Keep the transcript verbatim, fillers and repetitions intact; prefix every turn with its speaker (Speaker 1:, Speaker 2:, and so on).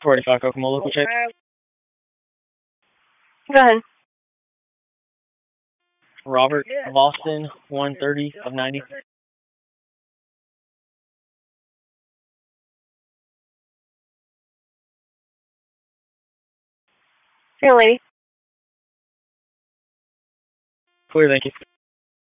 Speaker 1: forty-five Kokomo, local check.
Speaker 2: Go ahead.
Speaker 1: Robert of Austin, one thirty of ninety.
Speaker 2: Here, lady.
Speaker 1: Clear, thank you.